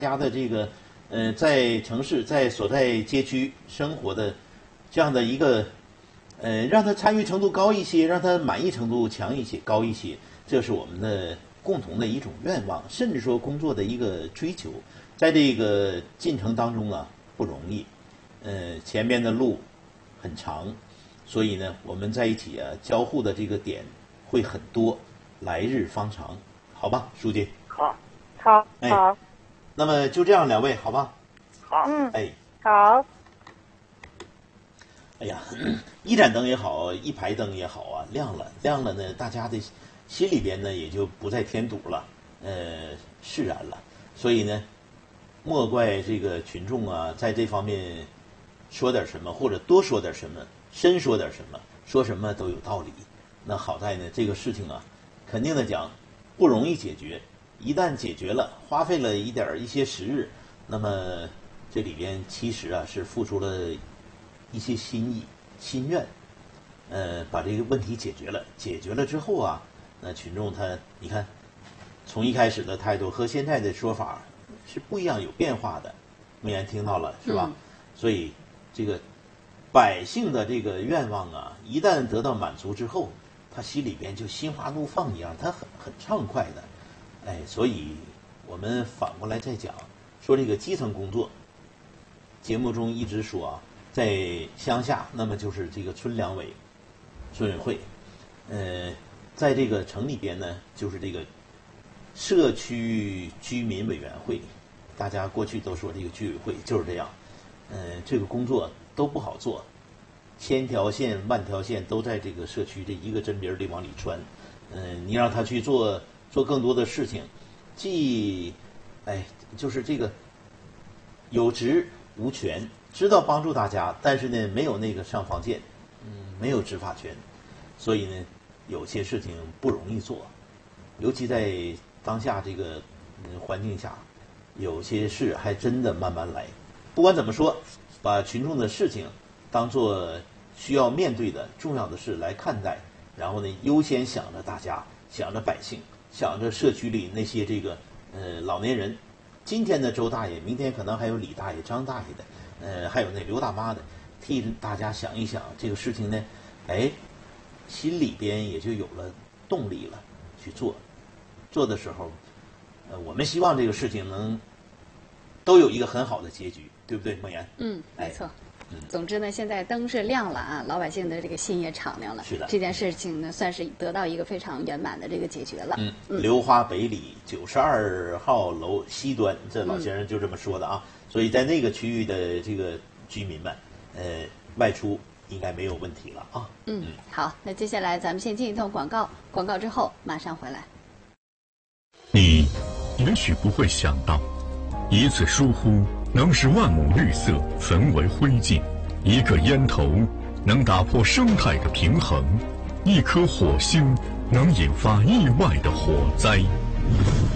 家的这个在城市在所在街区生活的这样的一个让他参与程度高一些，让他满意程度强一些高一些，这是我们的共同的一种愿望，甚至说工作的一个追求。在这个进程当中啊，不容易，前面的路很长，所以呢，我们在一起啊交互的这个点会很多，来日方长，好吧，书记。 好， 好。那么就这样，两位，好吧？ 好。 好。 哎呀，一盏灯也好，一排灯也好啊，亮了呢，大家的心里边呢也就不再添堵了，释然了。所以呢，莫怪这个群众啊，在这方面说点什么，或者多说点什么，深说点什么，说什么都有道理。那好在呢，这个事情啊，肯定的讲，不容易解决。一旦解决了，花费了一些时日，那么这里边其实啊是付出了一些心意、心愿，把这个问题解决了。解决了之后啊，那群众他你看，从一开始的态度和现在的说法是不一样，有变化的。梅岩听到了是吧？所以这个百姓的这个愿望啊，一旦得到满足之后，他心里边就心花怒放一样，他很畅快的。所以我们反过来再讲，说这个基层工作，节目中一直说啊，在乡下，那么就是这个村两委、村委会，在这个城里边呢，就是这个社区居民委员会，大家过去都说这个居委会就是这样，这个工作都不好做，千条线万条线都在这个社区这一个针鼻里往里穿，你让他去做更多的事情，既就是这个有职无权，知道帮助大家，但是呢没有那个上防线，没有执法权，所以呢有些事情不容易做，尤其在当下这个环境下，有些事还真的慢慢来。不管怎么说，把群众的事情当作需要面对的重要的事来看待，然后呢优先想着大家，想着百姓，想着社区里那些这个老年人，今天的周大爷，明天可能还有李大爷、张大爷的，还有那刘大妈的，替大家想一想这个事情呢，心里边也就有了动力了，去做。做的时候，我们希望这个事情都有一个很好的结局，对不对，孟岩？ 没错。总之呢，现在灯是亮了啊，老百姓的这个心也敞亮了。 是的， 这件事情呢，算是得到一个非常圆满的这个解决了。 流花北里92号楼西端，这老先生就这么说的啊。所以在那个区域的这个居民们，外出应该没有问题了啊。 好，那接下来咱们先进一通广告，广告之后马上回来。 你也许不会想到，一次疏忽能使万亩绿色焚为灰烬，一个烟头能打破生态的平衡，一颗火星能引发意外的火灾。